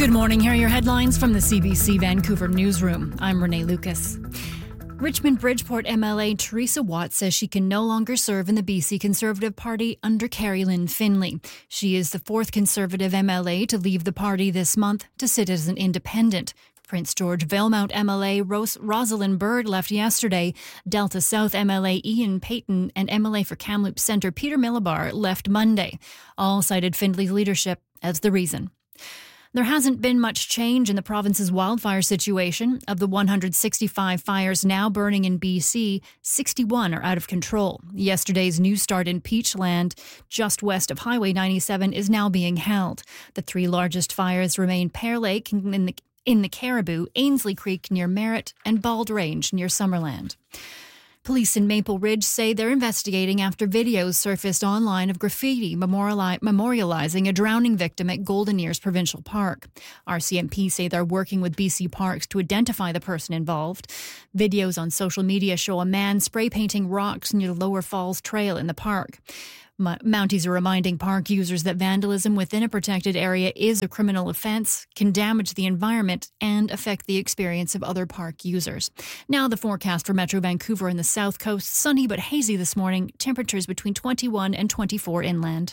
Good morning. Here are your headlines from the CBC Vancouver newsroom. I'm Renee Lucas. Richmond Bridgeport MLA Teresa Watt says she can no longer serve in the BC Conservative Party under Carrie Lynn Finlay. She is the fourth Conservative MLA to leave the party this month to sit as an independent. Prince George Valemount MLA Rosalind Bird left yesterday. Delta South MLA Ian Payton and MLA for Kamloops Centre Peter Millibar left Monday. All cited Findlay's leadership as the reason. There hasn't been much change in the province's wildfire situation. Of the 165 fires now burning in BC, 61 are out of control. Yesterday's New Start in Peachland, just west of Highway 97, is now being held. The three largest fires remain Pear Lake in the Caribou, Ainslie Creek near Merritt, and Bald Range near Summerland. Police in Maple Ridge say they're investigating after videos surfaced online of graffiti memorializing a drowning victim at Golden Ears Provincial Park. RCMP say they're working with BC Parks to identify the person involved. Videos on social media show a man spray painting rocks near the Lower Falls Trail in the park. Mounties are reminding park users that vandalism within a protected area is a criminal offence, can damage the environment, and affect the experience of other park users. Now the forecast for Metro Vancouver and the South Coast. Sunny but hazy this morning. Temperatures between 21 and 24 inland.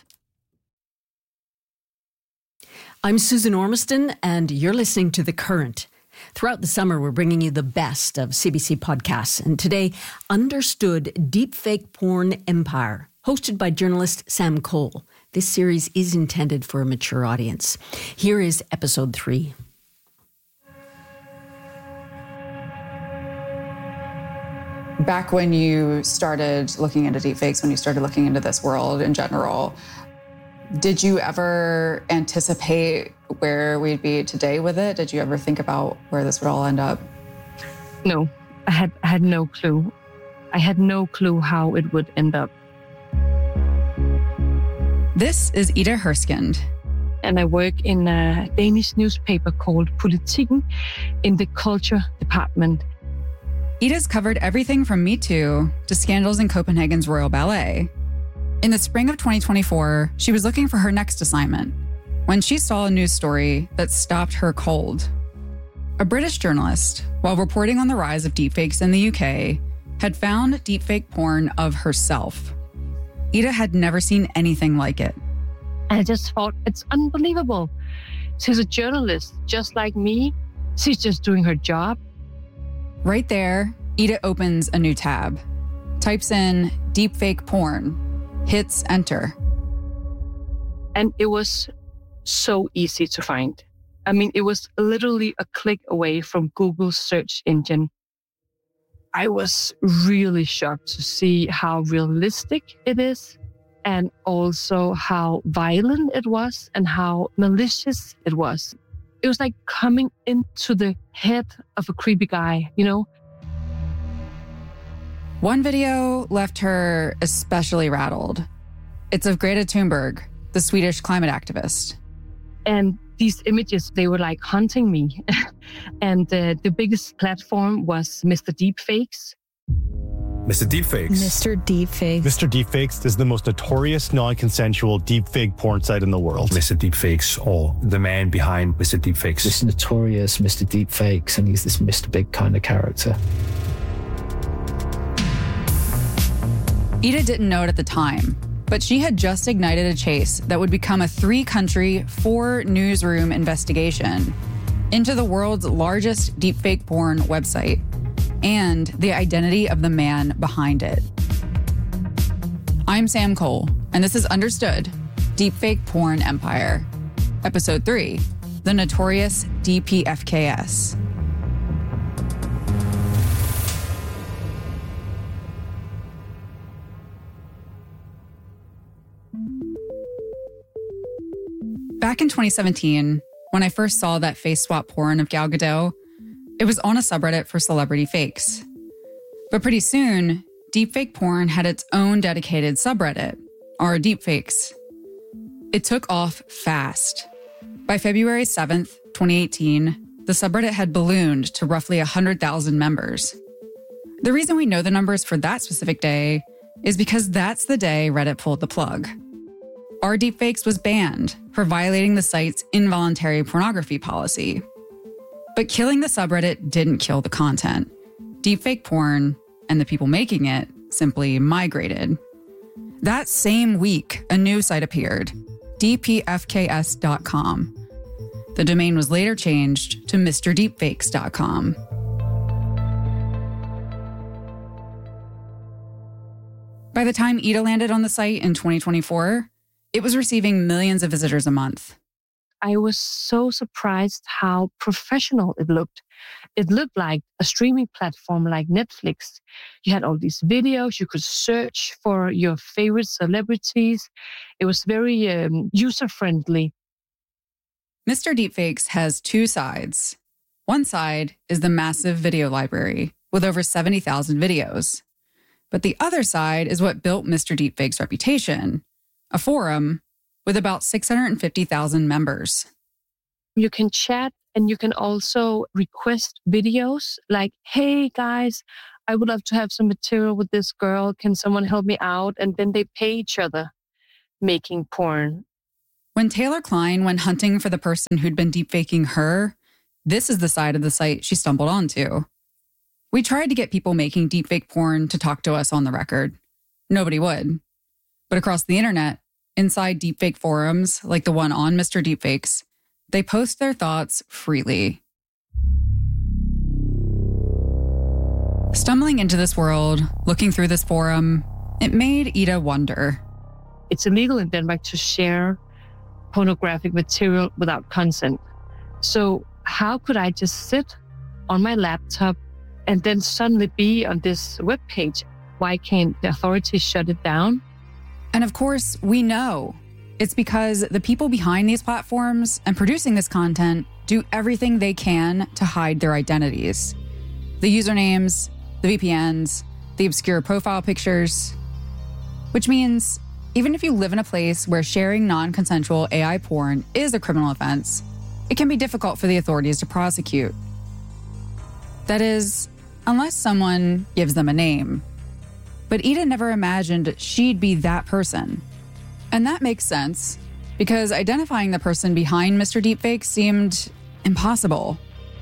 I'm Susan Ormiston, and you're listening to The Current. Throughout the summer, we're bringing you the best of CBC podcasts. And today, Understood Deepfake Porn Empire, hosted by journalist Sam Cole. This series is intended for a mature audience. Here is episode 3. Back when you started looking into deepfakes, when you started looking into this world in general, did you ever anticipate where we'd be today with it? Did you ever think about where this would all end up? No, I had no clue. I had no clue how it would end up. This is Ida Herskind. And I work in a Danish newspaper called Politiken in the culture department. Ida's covered everything from Me Too to scandals in Copenhagen's Royal Ballet. In the spring of 2024, she was looking for her next assignment when she saw a news story that stopped her cold. A British journalist, while reporting on the rise of deepfakes in the UK, had found deepfake porn of herself. Ida had never seen anything like it. I just thought, it's unbelievable. She's a journalist, just like me. She's just doing her job. Right there, Ida opens a new tab, types in deepfake porn, hits enter. And it was so easy to find. I mean, it was literally a click away from Google's search engine. I was really shocked to see how realistic it is, and also how violent it was and how malicious it was. It was like coming into the head of a creepy guy, you know? One video left her especially rattled. It's of Greta Thunberg, the Swedish climate activist. And these images, they were like haunting me. And the biggest platform was Mr. Deepfakes. Mr. Deepfakes. Mr. Deepfakes. Mr. Deepfakes is the most notorious non-consensual deepfake porn site in the world. Mr. Deepfakes, or the man behind Mr. Deepfakes. This notorious Mr. Deepfakes, and he's this Mr. Big kind of character. Ida didn't know it at the time, but she had just ignited a chase that would become a 3-country, 4-newsroom investigation into the world's largest deepfake porn website and the identity of the man behind it. I'm Sam Cole, and this is Understood, Deepfake Porn Empire, Episode 3, The Notorious DPFKS. Back in 2017, when I first saw that face swap porn of Gal Gadot, it was on a subreddit for celebrity fakes. But pretty soon, deepfake porn had its own dedicated subreddit, r deepfakes. It took off fast. By February 7th, 2018, the subreddit had ballooned to roughly 100,000 members. The reason we know the numbers for that specific day is because that's the day Reddit pulled the plug. Our Deepfakes was banned for violating the site's involuntary pornography policy. But killing the subreddit didn't kill the content. Deepfake porn and the people making it simply migrated. That same week, a new site appeared, dpfks.com. The domain was later changed to mrdeepfakes.com. By the time Ida landed on the site in 2024, it was receiving millions of visitors a month. I was so surprised how professional it looked. It looked like a streaming platform like Netflix. You had all these videos. You could search for your favorite celebrities. It was very user-friendly. Mr. Deepfakes has two sides. One side is the massive video library with over 70,000 videos. But the other side is what built Mr. Deepfake's reputation, a forum with about 650,000 members. You can chat and you can also request videos like, hey guys, I would love to have some material with this girl. Can someone help me out? And then they pay each other making porn. When Taylor Klein went hunting for the person who'd been deepfaking her, this is the side of the site she stumbled onto. We tried to get people making deepfake porn to talk to us on the record. Nobody would. But across the internet, inside deepfake forums like the one on Mr. Deepfakes, they post their thoughts freely. Stumbling into this world, looking through this forum, it made Ida wonder. It's illegal in Denmark to share pornographic material without consent. So how could I just sit on my laptop and then suddenly be on this webpage? Why can't the authorities shut it down? And of course, we know it's because the people behind these platforms and producing this content do everything they can to hide their identities. The usernames, the VPNs, the obscure profile pictures. Which means even if you live in a place where sharing non-consensual AI porn is a criminal offense, it can be difficult for the authorities to prosecute. That is, unless someone gives them a name. But Ida never imagined she'd be that person. And that makes sense, because identifying the person behind Mr. Deepfake seemed impossible.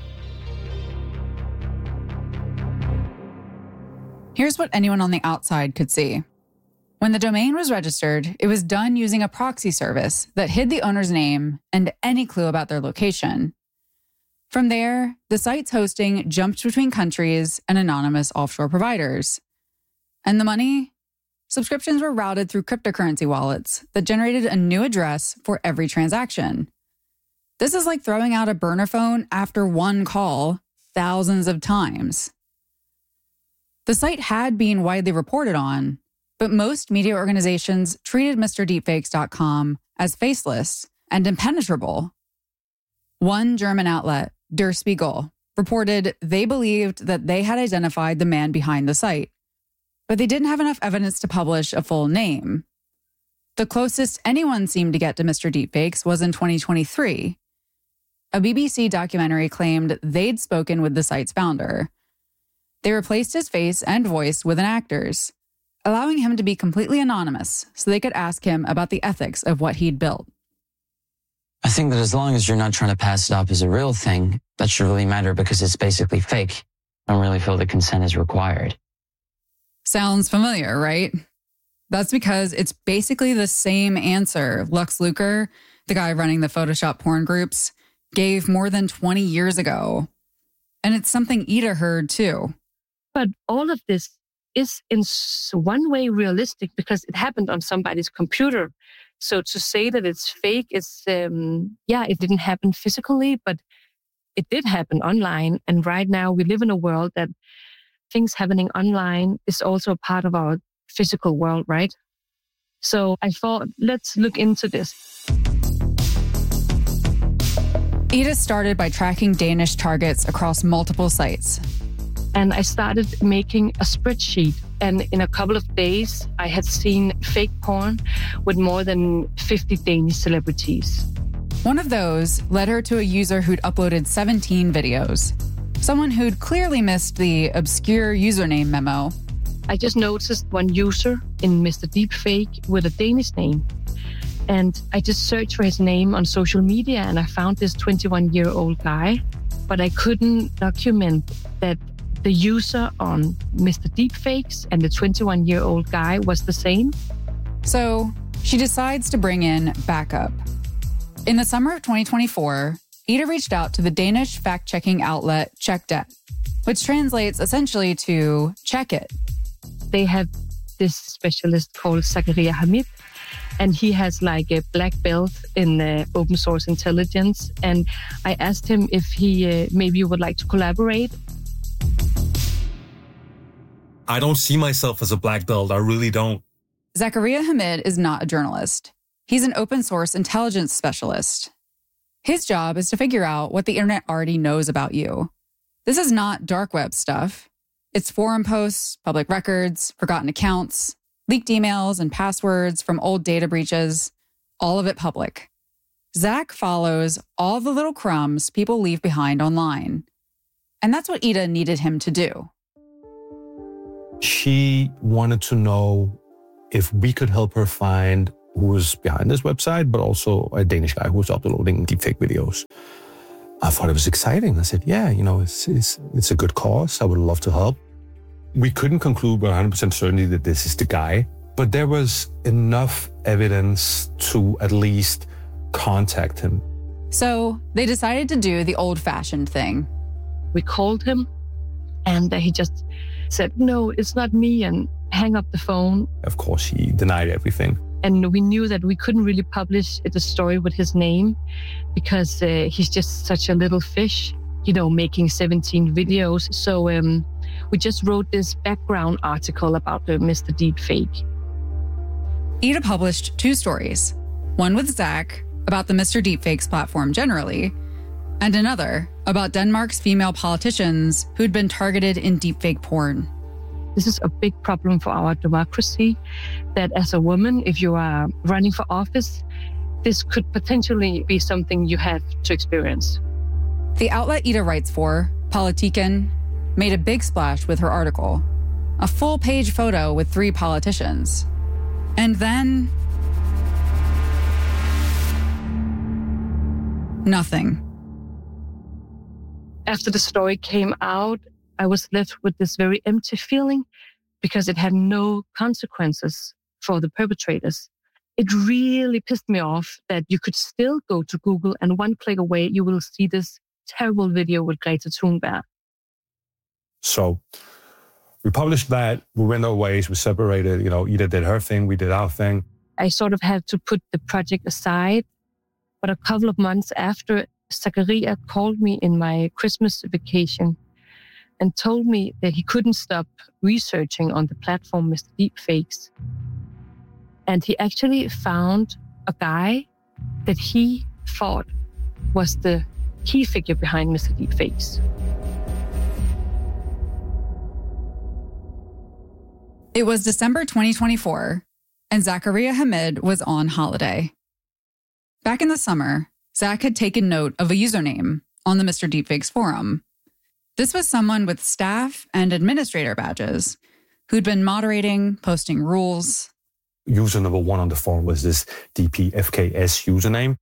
Here's what anyone on the outside could see. When the domain was registered, it was done using a proxy service that hid the owner's name and any clue about their location. From there, the site's hosting jumped between countries and anonymous offshore providers. And the money? Subscriptions were routed through cryptocurrency wallets that generated a new address for every transaction. This is like throwing out a burner phone after one call thousands of times. The site had been widely reported on, but most media organizations treated mrdeepfakes.com as faceless and impenetrable. One German outlet, Der Spiegel, reported they believed that they had identified the man behind the site, but they didn't have enough evidence to publish a full name. The closest anyone seemed to get to Mr. Deepfakes was in 2023. A BBC documentary claimed they'd spoken with the site's founder. They replaced his face and voice with an actor's, allowing him to be completely anonymous so they could ask him about the ethics of what he'd built. I think that as long as you're not trying to pass it off as a real thing, that should really matter because it's basically fake. I don't really feel that consent is required. Sounds familiar, right? That's because it's basically the same answer Lux Luker, the guy running the Photoshop porn groups, gave more than 20 years ago. And it's something Ida heard too. But all of this is in one way realistic because it happened on somebody's computer. So to say that it's fake is, it didn't happen physically, but it did happen online. And right now we live in a world that things happening online is also a part of our physical world, right? So I thought, let's look into this. Ida started by tracking Danish targets across multiple sites. And I started making a spreadsheet. And in a couple of days, I had seen fake porn with more than 50 Danish celebrities. One of those led her to a user who'd uploaded 17 videos. Someone who'd clearly missed the obscure username memo. I just noticed one user in Mr. Deepfake with a Danish name. And I just searched for his name on social media and I found this 21-year-old guy, but I couldn't document that the user on Mr. Deepfakes and the 21-year-old guy was the same. So she decides to bring in backup. In the summer of 2024, Ida reached out to the Danish fact-checking outlet CheckDet, which translates essentially to check it. They have this specialist called Zakaria Hamid, and he has like a black belt in open source intelligence. And I asked him if he maybe would like to collaborate. I don't see myself as a black belt. I really don't. Zakaria Hamid is not a journalist. He's an open source intelligence specialist. His job is to figure out what the internet already knows about you. This is not dark web stuff. It's forum posts, public records, forgotten accounts, leaked emails and passwords from old data breaches, all of it public. Zach follows all the little crumbs people leave behind online. And that's what Ida needed him to do. She wanted to know if we could help her find who was behind this website, but also a Danish guy who was uploading deepfake videos. I thought it was exciting. I said, yeah, it's a good cause. I would love to help. We couldn't conclude with 100% certainty that this is the guy, but there was enough evidence to at least contact him. So they decided to do the old-fashioned thing. We called him and he just said, no, it's not me, and hang up the phone. Of course, he denied everything. And we knew that we couldn't really publish the story with his name because he's just such a little fish, making 17 videos. So we just wrote this background article about Mr. Deepfake. Ida published 2 stories, one with Zach about the Mr. Deepfakes platform generally, and another about Denmark's female politicians who'd been targeted in deepfake porn. This is a big problem for our democracy, that as a woman, if you are running for office, this could potentially be something you have to experience. The outlet Ida writes for, Politiken, made a big splash with her article. A full-page photo with 3 politicians. And then... nothing. After the story came out, I was left with this very empty feeling because it had no consequences for the perpetrators. It really pissed me off that you could still go to Google and one click away, you will see this terrible video with Greta Thunberg. So we published that. We went our ways. We separated. Ida did her thing. We did our thing. I sort of had to put the project aside. But a couple of months after, Zakaria called me in my Christmas vacation and told me that he couldn't stop researching on the platform Mr. Deepfakes. And he actually found a guy that he thought was the key figure behind Mr. Deepfakes. It was December 2024, and Zakaria Hamid was on holiday. Back in the summer, Zach had taken note of a username on the Mr. Deepfakes forum. This was someone with staff and administrator badges who'd been moderating, posting rules. User number 1 on the forum was this DPFKS username.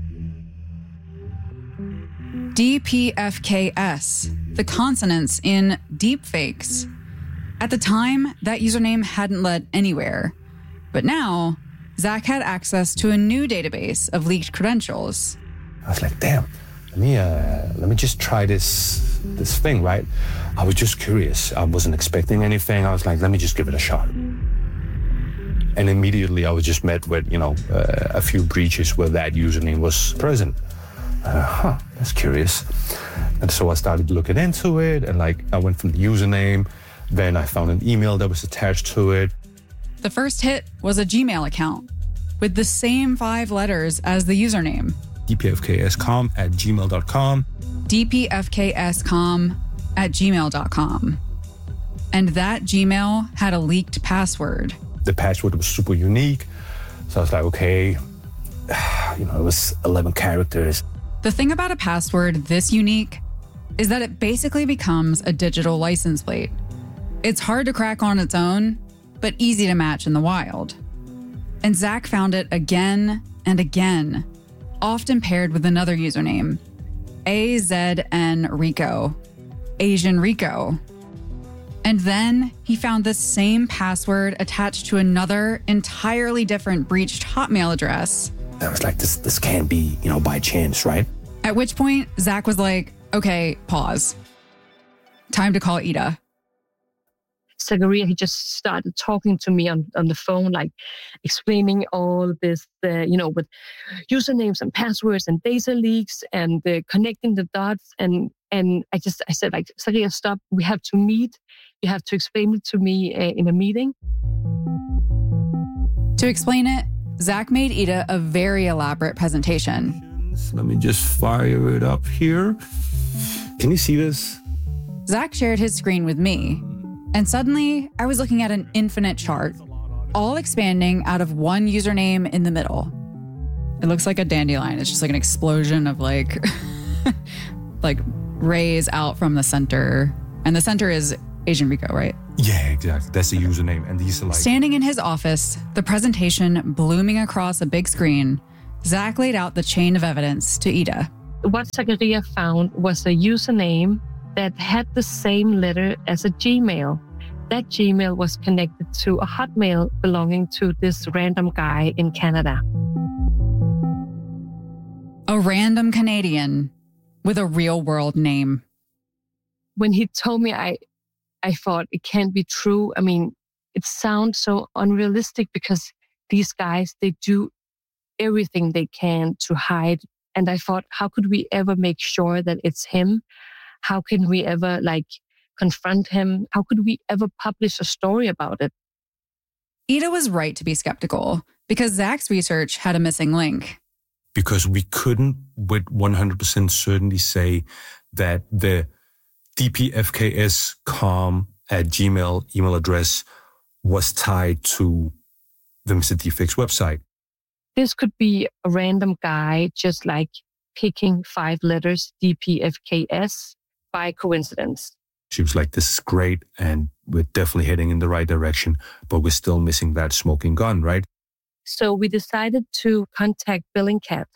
DPFKS, the consonants in deepfakes. At the time, that username hadn't led anywhere. But now, Zach had access to a new database of leaked credentials. I was like, damn, let me just try this thing, right? I was just curious. I wasn't expecting anything. I was like, let me just give it a shot. And immediately I was just met with, a few breaches where that username was present. That's curious. And so I started looking into it, and I went from the username, then I found an email that was attached to it. The first hit was a Gmail account with the same 5 letters as the username. dpfkscom@gmail.com. dpfkscom@gmail.com. And that Gmail had a leaked password. The password was super unique. So I was like, okay, it was 11 characters. The thing about a password this unique is that it basically becomes a digital license plate. It's hard to crack on its own, but easy to match in the wild. And Zach found it again and again, often paired with another username, AZN Rico, Asian Rico. And then he found the same password attached to another entirely different breached Hotmail address. I was like, this can't be, by chance, right? At which point, Zach was like, okay, pause. Time to call Ida. Zachariah, he just started talking to me on the phone, like explaining all this, with usernames and passwords and data leaks and connecting the dots. And I said, like, Zachariah, stop. We have to meet. You have to explain it to me in a meeting. To explain it, Zach made Ida a very elaborate presentation. Let me just fire it up here. Can you see this? Zach shared his screen with me. And suddenly, I was looking at an infinite chart, all expanding out of one username in the middle. It looks like a dandelion. It's just like an explosion of like rays out from the center. And the center is Asian Rico, right? Yeah, exactly. That's the username. And these are like... Standing in his office, the presentation blooming across a big screen, Zach laid out the chain of evidence to Ida. What Zachariah found was a username that had the same letter as a Gmail. That Gmail was connected to a Hotmail belonging to this random guy in Canada. A random Canadian with a real world name. When he told me, I thought it can't be true. I mean, it sounds so unrealistic because these guys, they do everything they can to hide. And I thought, how could we ever make sure that it's him? How can we ever confront him? How could we ever publish a story about it? Ida was right to be skeptical because Zach's research had a missing link. Because we couldn't with 100% certainty say that the dpfks.com@gmail email address was tied to the Mr. Deepfakes website. This could be a random guy just picking 5 letters, DPFKS, by coincidence. She was like, this is great, and we're definitely heading in the right direction, but we're still missing that smoking gun, right? So we decided to contact Bellingcat.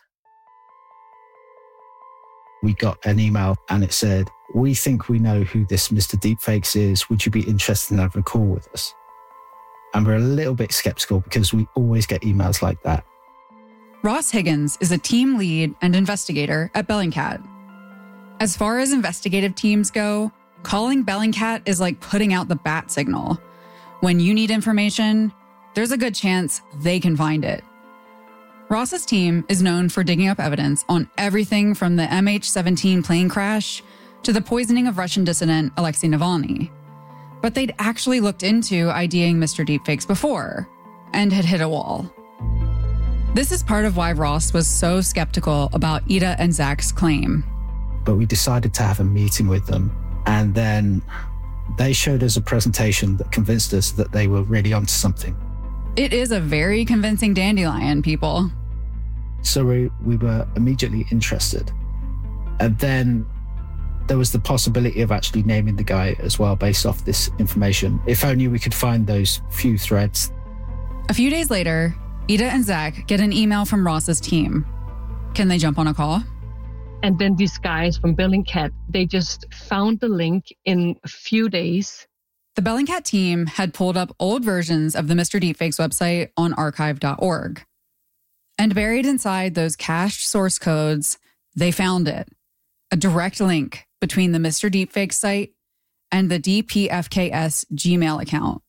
We got an email and it said, we think we know who this Mr. Deepfakes is. Would you be interested in having a call with us? And we're a little bit skeptical because we always get emails like that. Ross Higgins is a team lead and investigator at Bellingcat. As far as investigative teams go, calling Bellingcat is like putting out the bat signal. When you need information, there's a good chance they can find it. Ross's team is known for digging up evidence on everything from the MH17 plane crash to the poisoning of Russian dissident Alexei Navalny. But they'd actually looked into IDing Mr. Deepfakes before and had hit a wall. This is part of why Ross was so skeptical about Ida and Zach's claim. But we decided to have a meeting with them, and then they showed us a presentation that convinced us that they were really onto something. It is a very convincing dandelion, people. So we were immediately interested. And then there was the possibility of actually naming the guy as well based off this information. If only we could find those few threads. A few days later, Ida and Zach get an email from Ross's team. Can they jump on a call? And then these guys from Bellingcat, they just found the link in a few days. The Bellingcat team had pulled up old versions of the Mr. Deepfakes website on archive.org. And buried inside those cached source codes, they found it. A direct link between the Mr. Deepfakes site and the DPFKS Gmail account.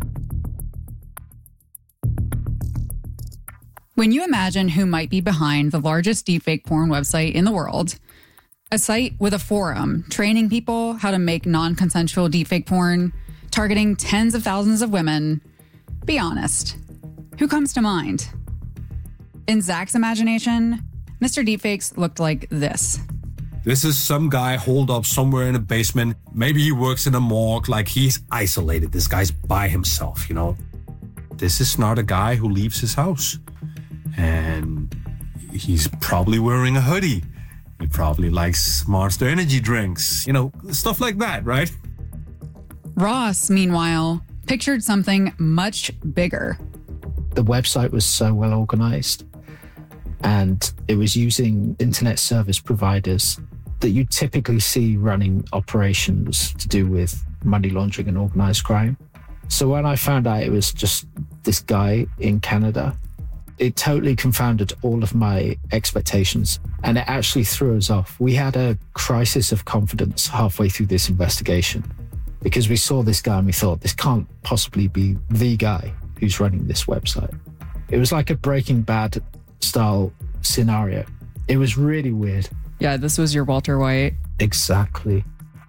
When you imagine who might be behind the largest deepfake porn website in the world, a site with a forum training people how to make non-consensual deepfake porn, targeting tens of thousands of women, be honest, who comes to mind? In Zach's imagination, Mr. Deepfakes looked like this. This is some guy holed up somewhere in a basement. Maybe he works in a morgue, like he's isolated. This guy's by himself, This is not a guy who leaves his house. And he's probably wearing a hoodie. He probably likes Monster Energy drinks, stuff like that, right? Ross, meanwhile, pictured something much bigger. The website was so well organized. And it was using internet service providers that you typically see running operations to do with money laundering and organized crime. So when I found out it was just this guy in Canada, it totally confounded all of my expectations, and it actually threw us off. We had a crisis of confidence halfway through this investigation because we saw this guy and we thought, this can't possibly be the guy who's running this website. It was like a Breaking Bad style scenario. It was really weird. Yeah, this was your Walter White. Exactly.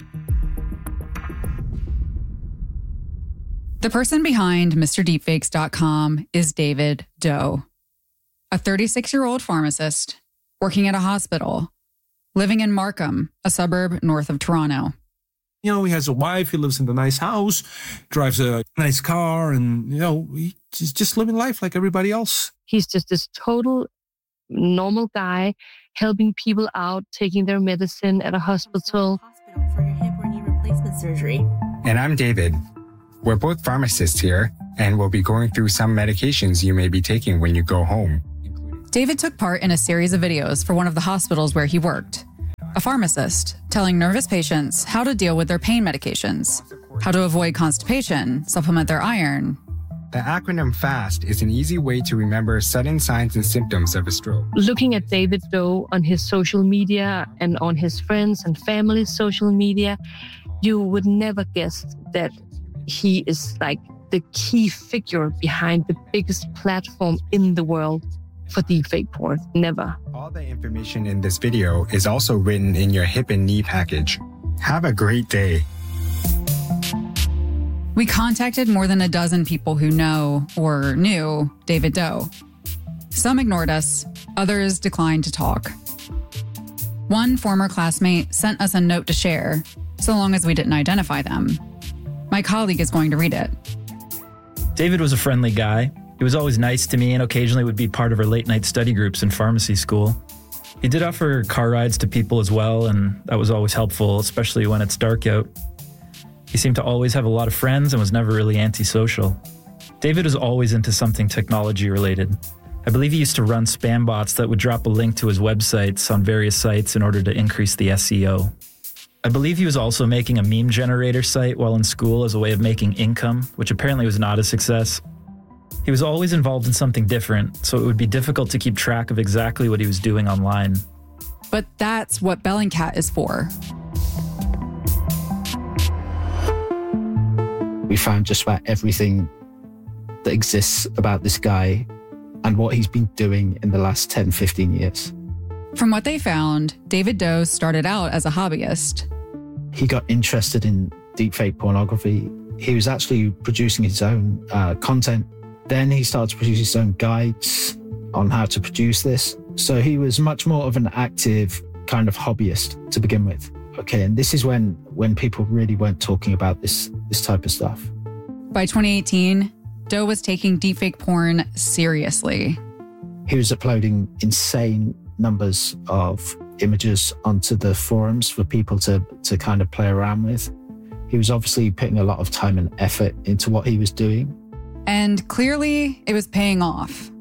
The person behind MrDeepfakes.com is David Doe, a 36-year-old pharmacist working at a hospital, living in Markham, a suburb north of Toronto. You know, he has a wife, he lives in a nice house, drives a nice car, and, you know, he's just living life like everybody else. He's just this total normal guy, helping people out, taking their medicine at a hospital. For your hip or knee replacement surgery. And I'm David. We're both pharmacists here, and we'll be going through some medications you may be taking when you go home. David took part in a series of videos for one of the hospitals where he worked. A pharmacist telling nervous patients how to deal with their pain medications, how to avoid constipation, supplement their iron. The acronym FAST is an easy way to remember sudden signs and symptoms of a stroke. Looking at David Doe on his social media and on his friends and family's social media, you would never guess that he is like the key figure behind the biggest platform in the world for deepfake porn. Never. All the information in this video is also written in your hip and knee package. Have a great day. We contacted more than a dozen people who know or knew David Doe. Some ignored us, others declined to talk. One former classmate sent us a note to share, so long as we didn't identify them. My colleague is going to read it. David was a friendly guy. He was always nice to me and occasionally would be part of our late-night study groups in pharmacy school. He did offer car rides to people as well, and that was always helpful, especially when it's dark out. He seemed to always have a lot of friends and was never really antisocial. David was always into something technology-related. I believe he used to run spam bots that would drop a link to his websites on various sites in order to increase the SEO. I believe he was also making a meme generator site while in school as a way of making income, which apparently was not a success. He was always involved in something different, so it would be difficult to keep track of exactly what he was doing online. But that's what Bellingcat is for. We found just about everything that exists about this guy and what he's been doing in the last 10, 15 years. From what they found, David Doe started out as a hobbyist. He got interested in deepfake pornography. He was actually producing his own content. Then he started to produce his own guides on how to produce this. So he was much more of an active kind of hobbyist to begin with. Okay, and this is when people really weren't talking about this type of stuff. By 2018, Doe was taking deepfake porn seriously. He was uploading insane numbers of images onto the forums for people to kind of play around with. He was obviously putting a lot of time and effort into what he was doing. And clearly, it was paying off.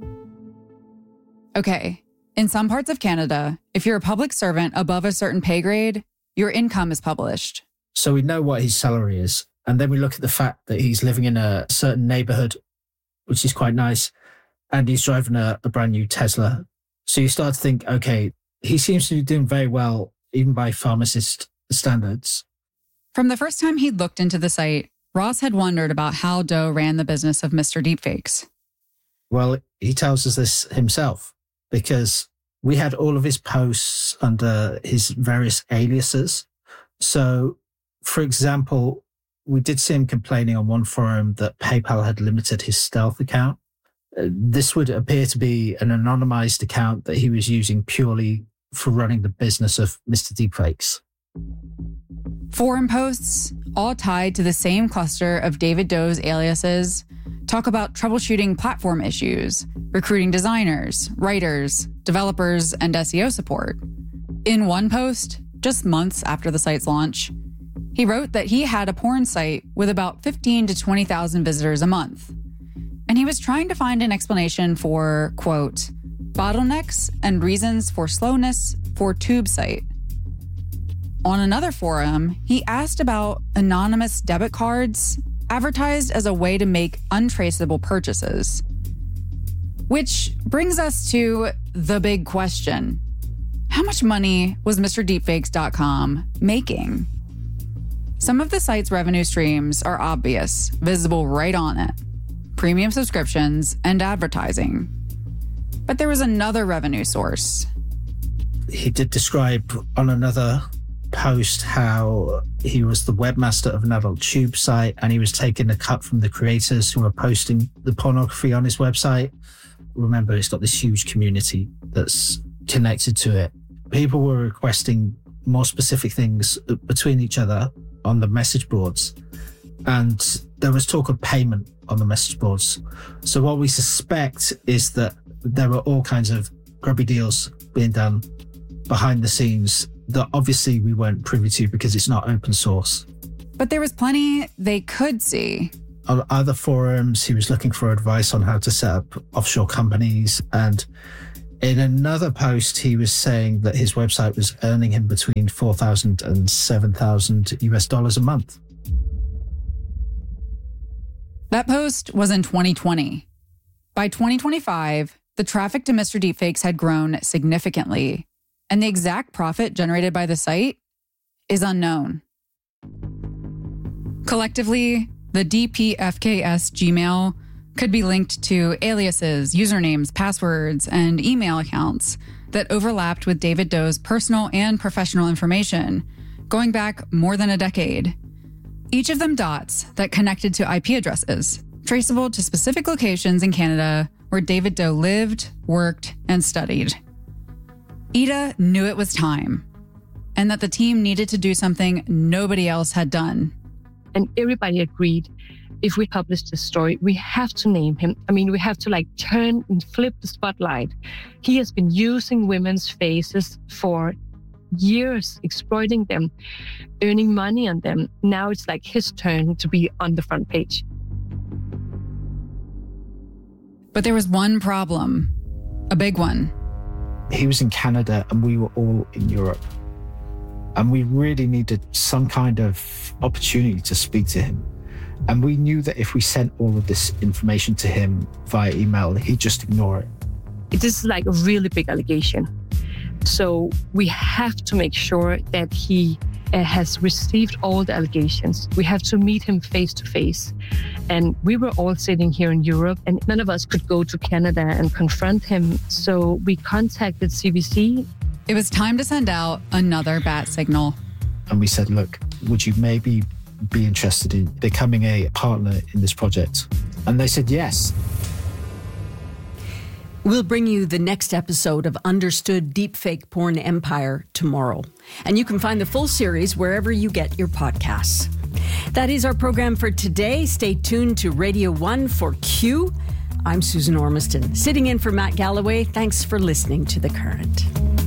Okay, in some parts of Canada, if you're a public servant above a certain pay grade, your income is published. So we know what his salary is. And then we look at the fact that he's living in a certain neighborhood, which is quite nice. And he's driving a brand new Tesla. So you start to think, okay, he seems to be doing very well, even by pharmacist standards. From the first time he'd looked into the site, Ross had wondered about how Doe ran the business of Mr. Deepfakes. Well, he tells us this himself because we had all of his posts under his various aliases. So, for example, we did see him complaining on one forum that PayPal had limited his stealth account. This would appear to be an anonymized account that he was using purely for running the business of Mr. Deepfakes. Forum posts, all tied to the same cluster of David Doe's aliases, talk about troubleshooting platform issues, recruiting designers, writers, developers, and SEO support. In one post, just months after the site's launch, he wrote that he had a porn site with about 15 to 20,000 visitors a month. And he was trying to find an explanation for, quote, bottlenecks and reasons for slowness for TubeSite. On another forum, he asked about anonymous debit cards advertised as a way to make untraceable purchases. Which brings us to the big question. How much money was MrDeepfakes.com making? Some of the site's revenue streams are obvious, visible right on it. Premium subscriptions and advertising. But there was another revenue source. He did describe on another post how he was the webmaster of an adult tube site and he was taking a cut from the creators who were posting the pornography on his website. Remember, it's got this huge community that's connected to it. People were requesting more specific things between each other on the message boards. And there was talk of payment on the message boards. So what we suspect is that there were all kinds of grubby deals being done behind the scenes that obviously we weren't privy to because it's not open source. But there was plenty they could see. On other forums, he was looking for advice on how to set up offshore companies. And in another post, he was saying that his website was earning him between $4,000 and $7,000 US a month. That post was in 2020. By 2025, the traffic to Mr. Deepfakes had grown significantly, and the exact profit generated by the site is unknown. Collectively, the DPFKS Gmail could be linked to aliases, usernames, passwords, and email accounts that overlapped with David Doe's personal and professional information, going back more than a decade. Each of them dots that connected to IP addresses, traceable to specific locations in Canada where David Doe lived, worked, and studied. Ida knew it was time, and that the team needed to do something nobody else had done. And everybody agreed, if we publish this story, we have to name him. I mean, we have to turn and flip the spotlight. He has been using women's faces for years, exploiting them, earning money on them. Now it's his turn to be on the front page. But there was one problem, a big one. He was in Canada and we were all in Europe. And we really needed some kind of opportunity to speak to him. And we knew that if we sent all of this information to him via email, he'd just ignore it. This is a really big allegation. So we have to make sure that he has received all the allegations. We have to meet him face to face. And we were all sitting here in Europe and none of us could go to Canada and confront him. So we contacted CBC. It was time to send out another bat signal. And we said, look, would you maybe be interested in becoming a partner in this project? And they said yes. We'll bring you the next episode of Understood Deepfake Porn Empire tomorrow. And you can find the full series wherever you get your podcasts. That is our program for today. Stay tuned to Radio 1 for Q. I'm Susan Ormiston, sitting in for Matt Galloway. Thanks for listening to The Current.